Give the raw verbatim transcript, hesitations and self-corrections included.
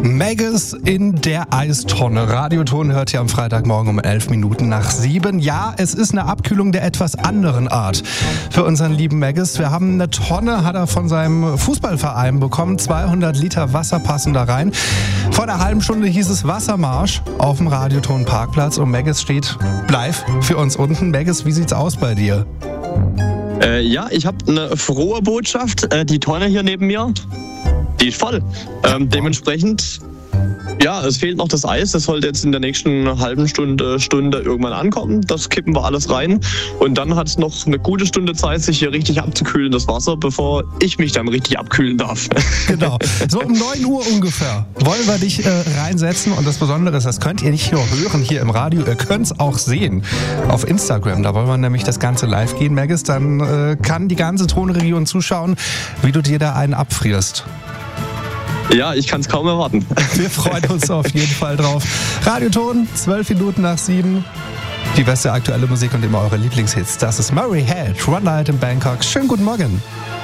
Maggis in der Eistonne. Radioton hört ihr am Freitagmorgen um elf Minuten nach sieben. Ja, es ist eine Abkühlung der etwas anderen Art für unseren lieben Maggis. Wir haben eine Tonne, hat er von seinem Fußballverein bekommen. zweihundert Liter Wasser passen da rein. Vor einer halben Stunde hieß es Wassermarsch auf dem Radioton Parkplatz und Maggis steht live für uns unten. Maggis, wie sieht's aus bei dir? Äh, ja, ich habe eine frohe Botschaft. Äh, die Tonne hier neben mir, die ist voll. Ähm, dementsprechend, ja, es fehlt noch das Eis. Das sollte jetzt in der nächsten halben Stunde, Stunde irgendwann ankommen. Das kippen wir alles rein. Und dann hat es noch eine gute Stunde Zeit, sich hier richtig abzukühlen, das Wasser, bevor ich mich dann richtig abkühlen darf. Genau. So um neun Uhr ungefähr wollen wir dich äh, reinsetzen. Und das Besondere ist, das könnt ihr nicht nur hören hier im Radio, ihr könnt es auch sehen auf Instagram. Da wollen wir nämlich das Ganze live gehen, Maggis. Dann äh, kann die ganze Tonregion zuschauen, wie du dir da einen abfrierst. Ja, ich kann es kaum erwarten. Wir freuen uns auf jeden Fall drauf. Radioton, zwölf Minuten nach sieben. Die beste aktuelle Musik und immer eure Lieblingshits. Das ist Murray Head, One Night in Bangkok. Schönen guten Morgen.